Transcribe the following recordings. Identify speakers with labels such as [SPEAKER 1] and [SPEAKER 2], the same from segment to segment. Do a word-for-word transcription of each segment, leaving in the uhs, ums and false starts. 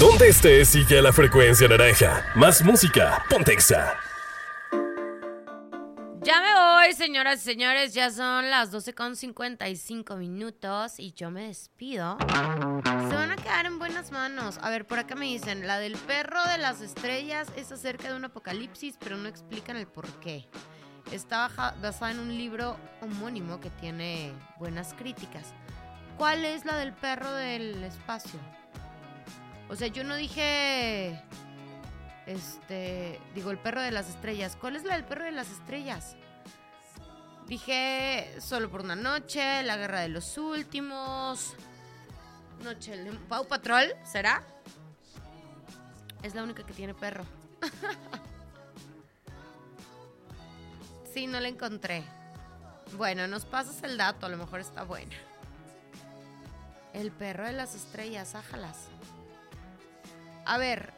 [SPEAKER 1] Donde estés, sigue la frecuencia naranja. Más música, ponte Exa.
[SPEAKER 2] Ya me voy, señoras y señores. Ya son las doce con cincuenta y cinco minutos y yo me despido. Se van a quedar en buenas manos. A ver, por acá me dicen, la del perro de las estrellas es acerca de un apocalipsis, pero no explican el por qué. Está baja, basada en un libro homónimo que tiene buenas críticas. ¿Cuál es la del perro del espacio? O sea, yo no dije... Este, digo, el perro de las estrellas. ¿Cuál es la del perro de las estrellas? Dije Solo por una noche, La guerra de los últimos, Noche de Pau Patrol, ¿será? Es la única que tiene perro. Sí, no la encontré. Bueno, nos pasas el dato, a lo mejor está buena. El perro de las estrellas, ájalas. A ver.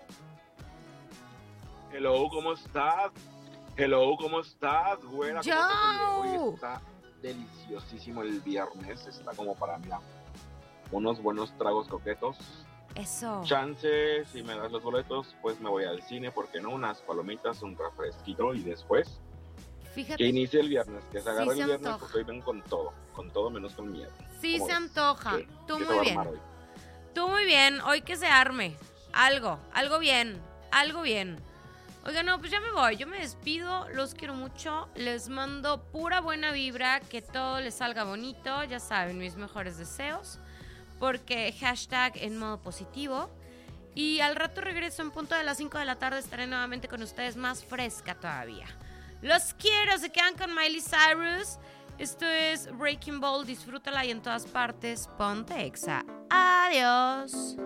[SPEAKER 3] Hello, ¿cómo estás? Hello, ¿cómo estás, güera?
[SPEAKER 2] Yo.
[SPEAKER 3] Hoy está deliciosísimo el viernes. Está como para, mira, unos buenos tragos coquetos.
[SPEAKER 2] Eso.
[SPEAKER 3] Chance, si me das los boletos, pues me voy al cine, porque no, unas palomitas, un refresquito y después
[SPEAKER 2] Fíjate.
[SPEAKER 3] que inicie el viernes, que se agarre
[SPEAKER 2] Sí,
[SPEAKER 3] el
[SPEAKER 2] se
[SPEAKER 3] viernes,
[SPEAKER 2] antoja.
[SPEAKER 3] porque hoy ven con todo, con todo menos con miedo.
[SPEAKER 2] Sí,
[SPEAKER 3] ¿Cómo
[SPEAKER 2] se
[SPEAKER 3] ves?
[SPEAKER 2] antoja.
[SPEAKER 3] ¿Qué-
[SPEAKER 2] Tú
[SPEAKER 3] qué se
[SPEAKER 2] muy
[SPEAKER 3] va a
[SPEAKER 2] bien.
[SPEAKER 3] armar hoy?
[SPEAKER 2] Tú muy bien. Hoy que se arme. Algo, algo bien. Algo bien. Oigan, no, pues ya me voy. Yo me despido. Los quiero mucho. Les mando pura buena vibra. Que todo les salga bonito. Ya saben, mis mejores deseos. Porque hashtag en modo positivo. Y al rato regreso en punto de las cinco de la tarde. Estaré nuevamente con ustedes más fresca todavía. Los quiero. Se quedan con Miley Cyrus. Esto es Breaking Ball. Disfrútala y en todas partes ponte Exa. Adiós.